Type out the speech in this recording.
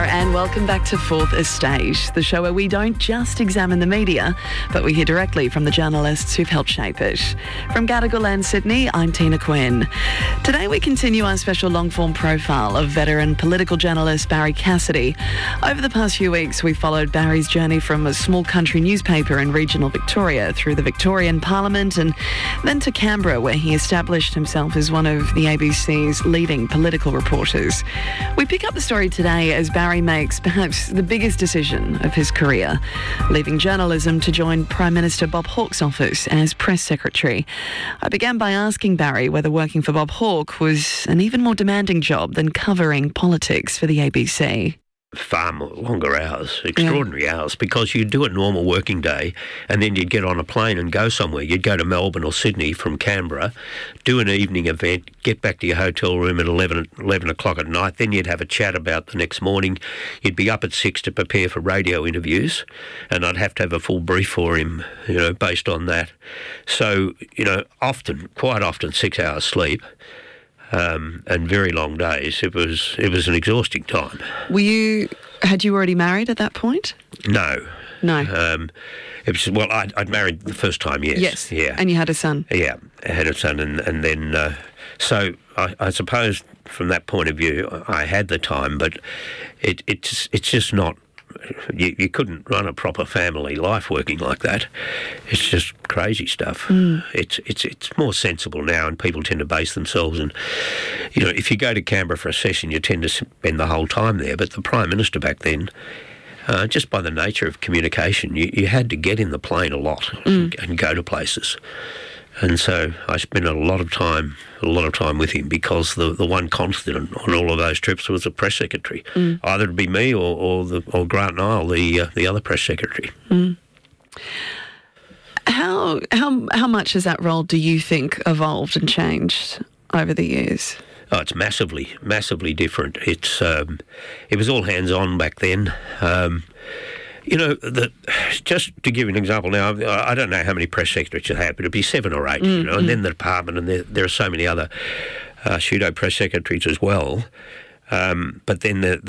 there, and welcome back to Fourth Estate, the show where we don't just examine the media, but we hear directly from the journalists who've helped shape it. From Gadigal and Sydney, I'm Tina Quinn. Today we continue our special long-form profile of veteran political journalist Barry Cassidy. Over the past few weeks, we followed Barry's journey from a small country newspaper in regional Victoria through the Victorian Parliament and then to Canberra, where he established himself as one of the ABC's leading political reporters. We pick up the story today as Barry makes perhaps the biggest decision of his career, leaving journalism to join Prime Minister Bob Hawke's office as press secretary. I began by asking Barry whether working for Bob Hawke was an even more demanding job than covering politics for the ABC. Far more longer hours, extraordinary hours, because you'd do a normal working day and then you'd get on a plane and go somewhere. You'd go to Melbourne or Sydney from Canberra, do an evening event, get back to your hotel room at 11 o'clock at night, then you'd have a chat about the next morning. You'd be up at 6 to prepare for radio interviews, and I'd have to have a full brief for him, based on that. So, quite often 6 hours sleep. And very long days. It was an exhausting time. Had you already married at that point? No. It was, I'd married the first time, yes. Yes, yeah. And you had a son? Yeah, I had a son, and then, so I suppose from that point of view, I had the time, but it's just not, you couldn't run a proper family life working like that. It's just crazy stuff. It's more sensible now, and people tend to base themselves. And if you go to Canberra for a session, you tend to spend the whole time there. But the Prime Minister back then, just by the nature of communication, you had to get in the plane a lot and go to places. And so I spent a lot of time with him, because the one constant on all of those trips was the press secretary. Either it'd be me or Grant Nile, the other press secretary. How much has that role, do you think, evolved and changed over the years? Oh, it's massively different. It was all hands on back then. Just to give you an example now, I don't know how many press secretaries you have, but it'd be 7 or 8, and then the department, and there are so many other pseudo press secretaries as well. But then